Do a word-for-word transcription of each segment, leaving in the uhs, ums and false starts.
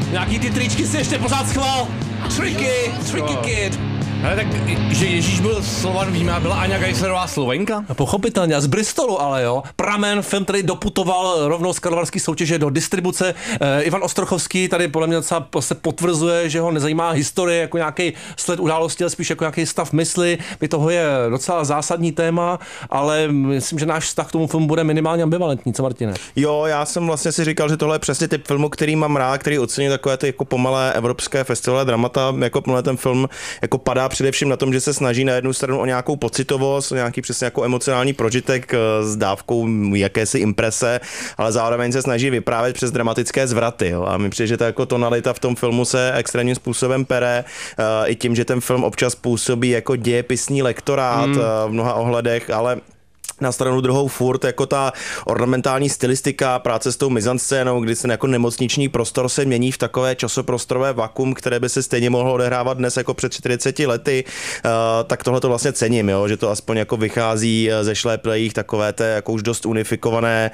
Nějaký ty tričky si ještě pořád schvál. Tricky, tricky kid. Ale tak, že Ježíš byl Slovan, víme, a byla Aňa Geislerová Slovenka? Pochopitelně, a z Bristolu ale jo. Pramen, film, který doputoval rovnou z karlovarské soutěže do distribuce. E, Ivan Ostrochovský tady podle mě docela se potvrzuje, že ho nezajímá historie jako nějaký sled událostí, ale spíš jako nějaký stav mysli. My toho je docela zásadní téma, ale myslím, že náš vztah k tomu filmu bude minimálně ambivalentní. Co, Martine? Jo, já jsem vlastně si říkal, že tohle je přesně typ filmu, který mám rád, který ocení takové ty jako pomalé evropské festivalové dramata. Jako ten film jako padá především na tom, že se snaží na jednu stranu o nějakou pocitovost, o nějaký přesně jako emocionální prožitek s dávkou jakési imprese, ale zároveň se snaží vyprávět přes dramatické zvraty. Jo. A mi přijde, že ta jako tonalita v tom filmu se extrémním způsobem pere, i tím, že ten film občas působí jako dějepisný lektorát mm. v mnoha ohledech, ale na stranu druhou furt jako ta ornamentální stylistika, práce s tou mizanscénou, kdy ten jako nemocniční prostor se mění v takové časoprostorové vakuum, které by se stejně mohlo odehrávat dnes jako před čtyřiceti lety, uh, tak tohle to vlastně cením, jo? Že to aspoň jako vychází ze šléplejích takové té jako už dost unifikované,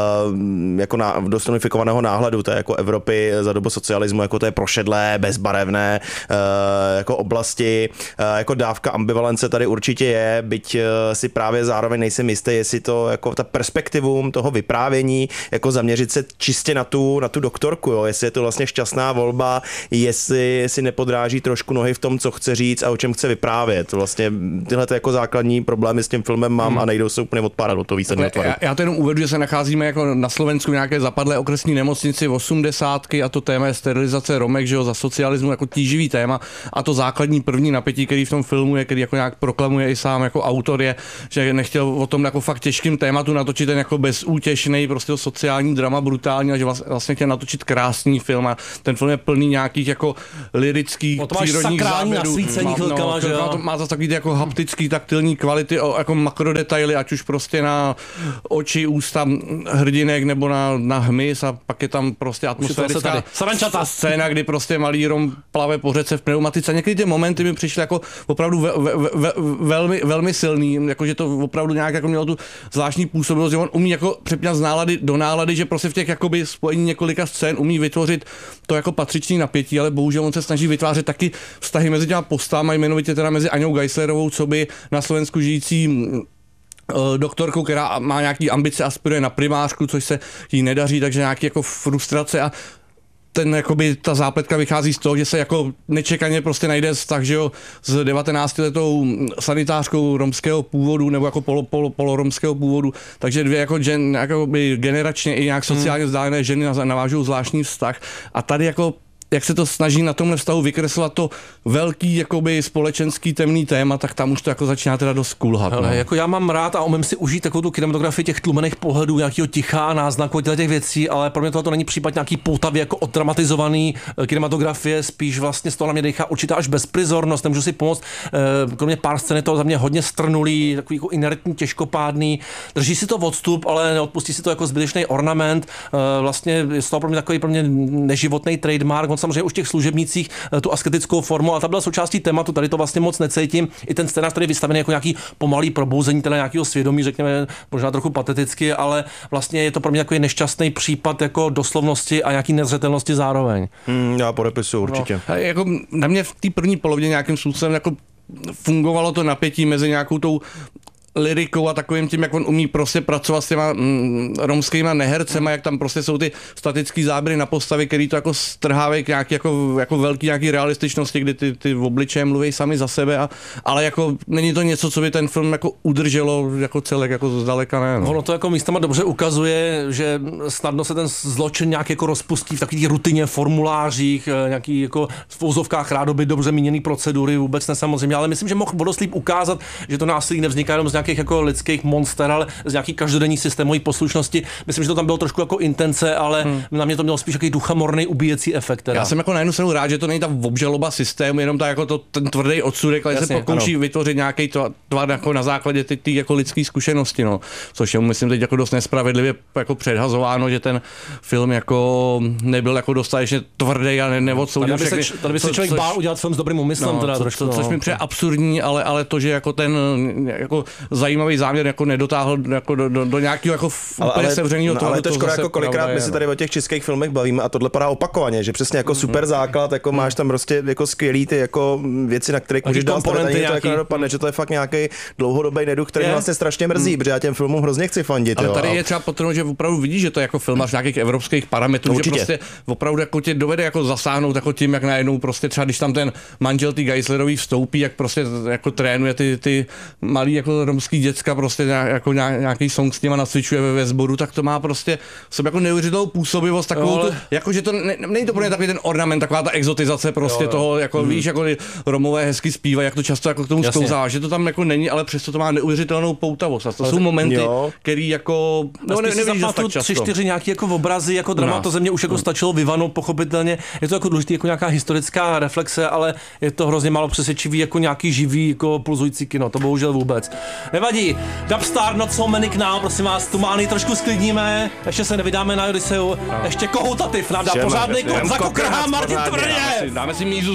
uh, jako na, dost unifikovaného náhledu té jako Evropy za dobu socialismu, jako té prošedlé, bezbarevné uh, jako oblasti, uh, jako dávka ambivalence tady určitě je, byť uh, si právě zároveň nejsem jistý, jestli to jako ta perspektivum toho vyprávění, jako zaměřit se čistě na tu, na tu doktorku, jo, jestli je to vlastně šťastná volba, jestli si nepodráží trošku nohy v tom, co chce říct a o čem chce vyprávět. Vlastně tyhle jako základní problémy s tím filmem mám hmm. a nejdou se úplně odpádat do toho výsledného tvaru. Já, já to jenom uvedu, že se nacházíme jako na Slovensku v nějaké zapadlé okresní nemocnici v osmdesátky a to téma je sterilizace Romek, že jo, za socialismu jako tíživý téma a to základní první napětí, který v tom filmu je, který jako nějak proklamuje i sám jako autor je, že nechtěl o tom jako fakt těžkým tématu natočit ten jako bezútěšný prostě sociální drama brutální a že vlastně chtěl natočit krásný film a ten film je plný nějakých jako lirických přírodních záběrů. Má, chvilkama, no, má, to, má to takový jako haptický, taktilní kvality, jako makrodetaily, ať už prostě na oči, ústa hrdinek nebo na, na hmyz a pak je tam prostě atmosférická scéna, kdy prostě malý Rom plave po řece v pneumatice. Někdy ty momenty mi přišly jako opravdu ve, ve, ve, velmi, velmi silný, jakože to opravdu nějak jako mělo tu zvláštní působilost, že on umí jako přepínat z nálady do nálady, že prostě v těch jakoby spojení několika scén umí vytvořit to jako patřičný napětí, ale bohužel on se snaží vytvářet taky vztahy mezi těma postama, jmenovitě teda mezi Aňou Geislerovou, co by na Slovensku žijící doktorkou, která má nějaký ambice, aspiruje na primářku, což se jí nedaří, takže nějaký jako frustrace a ten, jakoby, ta zápletka vychází z toho, že se jako nečekaně prostě najde vztah, že jo, s devatenáctiletou sanitářkou romského původu nebo jako polo, polo, poloromského původu, takže dvě jako, gen, jako by generačně i nějak sociálně vzdálené ženy navážou zvláštní vztah a tady jako jak se to snaží na tomhle vztahu vykreslovat to velký jakoby společenský temný téma, tak tam už to jako začíná teda dost kulhat. No. Jako já mám rád a umím si užít takovou tu kinematografii těch tlumených pohledů, nějakého ticha, náznaků těch věcí, ale pro mě tohle to není případ nějaký poutavě jako oddramatizovaný kinematografie, spíš vlastně z toho na mě dechá určitá až bezprizornost, nemůžu si pomoct. Kromě pár scén je to za mě hodně strnulý, takový jako inertní, těžkopádný, drží si to odstup, ale neodpustí si to jako zbytečný ornament. Vlastně je to pro mě takový pro mě neživotný trademark. Samozřejmě už v těch služebnících tu asketickou formu, a ta byla součástí tématu, tady to vlastně moc necítím. I ten scénář tady je vystavený jako nějaký pomalý probouzení teda nějakého svědomí, řekněme, možná trochu pateticky, ale vlastně je to pro mě takový nešťastný případ jako doslovnosti a nějaký nezřetelnosti zároveň. Hmm, já podepisuju určitě. No, jako na mě v té první polovině nějakým způsobem jako fungovalo to napětí mezi nějakou tou lirikou a takovým tím, jak on umí prostě pracovat s těma mm, romskýma nehercema, jak tam prostě jsou ty statický záběry na postavy, který to jako strhávají k nějaký jako, jako velký nějaký realističnosti, kdy ty, ty obličeje mluví sami za sebe, a, ale jako není to něco, co by ten film jako udrželo jako celek, jako zdaleka ne. No. Ono to jako místama dobře ukazuje, že snadno se ten zločin nějak jako rozpustí v takových rutině, formulářích, nějaký jako v úzovkách rádoby dobře míněný procedury, vůbec ne samozřejmě, ale myslím, že mohl Vodoslíp ukázat, že to násilí nevzniká jenom z nějakých jako lidských monster, ale z nějaký každodenní systémový poslušnosti. Myslím, že to tam bylo trošku jako intence, ale hmm. na mě to mělo spíš takový duchamorný ubíjecí efekt. Teda. Já jsem jako na jednu stranu rád, že to není ta obžaloba systému, jenom ta jako to, ten tvrdý odsudek, ale se pokouší ano. vytvořit nějaký tvar jako na základě ty, ty jako lidské zkušenosti, no. Což je myslím teď jako dost nespravedlivě jako předhazováno, že ten film jako nebyl jako dostatečně tvrdý a ne, neodsoudil všechny. Se, tady by se člověk co, bál udělat film s dobrým úmyslem, no, teda co, trošku, co, no. což mi přijde absurdní, ale ale to, že jako ten jako zajímavý záměr jako nedotáhl jako do, do, do nějakého jako úplně sevřeného no, toho. Ale to škoda, jako kolikrát my si tady o těch českých filmech bavíme a tohle padá opakovaně, že přesně jako super základ, jako máš tam prostě jako skvělý ty jako věci, na kterých můžeš dát komponenty, to jako nedopadne, že to je fakt nějaký dlouhodobý neduch, který mě vlastně strašně mrzí, protože já těm filmům hrozně chci fandit. Ale jo, tady a... je třeba potrhnout, že opravdu vidíš, že to je jako filmař nějakých evropských parametrů, že prostě opravdu jako tě dovede jako zasáhnout jako tím, jak najednou prostě třeba když tam ten manžel ty Geislerový vstoupí, jak prostě jako trénuje ty, ty malý jako romský děcka, prostě jako nějaký song s nima nacvičuje ve, ve sboru, tak to má prostě v sobě jako neuvěřitelnou působivost, takovou tu, jako že to ne, není to pro ně takový ten ornament, taková ta exotizace prostě jo, jo. toho, jako hmm. víš, jako Romové hezky zpívají, jak to často jako k tomu sklouzá, že to tam jako není, ale přesto to má neuvěřitelnou poutavost. A to ale jsou momenty, který jako no, ne, nevíš dost tak často. Tři, čtyři nějaký jako obrazy, jako drama, to ze mě už jako stačilo vyvanout pochopitelně. Je to jako důležité jako nějaká historická reflexe, ale je to hrozně málo přesvědčivý jako nějaký živý jako pulzující kino, to bohužel vůbec. Nevadí. Dubstar Not So Many k nám, prosím vás, tu mány trošku sklidníme, ještě se nevydáme na Odysseu, ještě kohoutativ nám dá pořádnej kohout, zakukrhá Martin tvrdě. Dáme si mízu